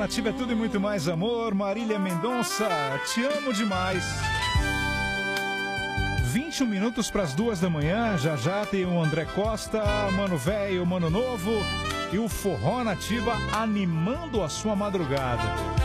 Nativa é tudo e muito mais amor. Marília Mendonça, te amo demais. 21 minutos para as 2 da manhã. Já já tem o André Costa, Mano Velho, Mano Novo e o Forró Nativa animando a sua madrugada.